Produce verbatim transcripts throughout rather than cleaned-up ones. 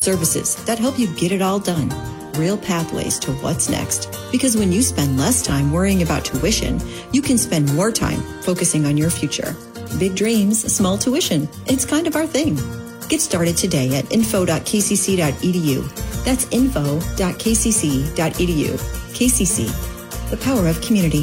services that help you get it all done. Real pathways to what's next. Because when you spend less time worrying about tuition, you can spend more time focusing on your future. Big dreams, small tuition. It's kind of our thing. Get started today at info dot k c c dot e d u. That's info dot k c c dot e d u. K C C, the power of community.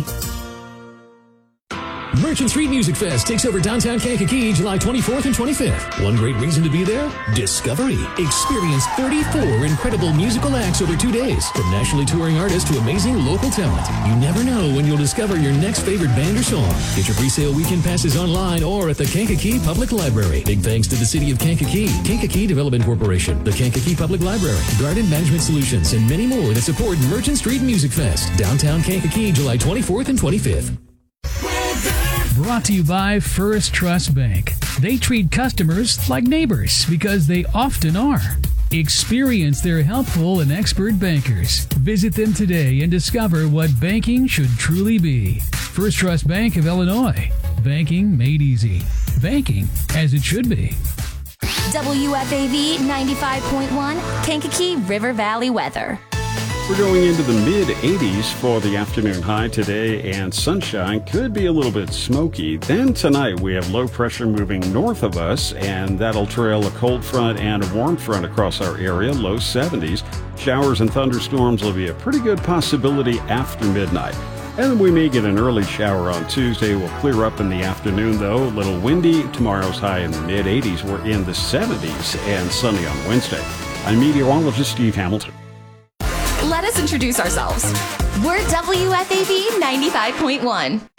Merchant Street Music Fest takes over downtown Kankakee July twenty-fourth and twenty-fifth. One great reason to be there? Discovery. Experience thirty-four incredible musical acts over two days. From nationally touring artists to amazing local talent. You never know when you'll discover your next favorite band or song. Get your pre-sale weekend passes online or at the Kankakee Public Library. Big thanks to the City of Kankakee, Kankakee Development Corporation, the Kankakee Public Library, Garden Management Solutions, and many more that support Merchant Street Music Fest. Downtown Kankakee July twenty-fourth and twenty-fifth. Brought to you by First Trust Bank. They treat customers like neighbors because they often are. Experience their helpful and expert bankers. Visit them today and discover what banking should truly be. First Trust Bank of Illinois. Banking made easy. Banking as it should be. W F A V ninety-five point one, Kankakee River Valley weather. We're going into the mid eighties for the afternoon high today, and sunshine could be a little bit smoky. Then tonight we have low pressure moving north of us, and that'll trail a cold front and a warm front across our area, low seventies. Showers and thunderstorms will be a pretty good possibility after midnight. And we may get an early shower on Tuesday. We'll clear up in the afternoon, though. A little windy. Tomorrow's high in the mid eighties. We're in the seventies and sunny on Wednesday. I'm meteorologist Steve Hamilton. Let us introduce ourselves. We're W F A V ninety-five point one.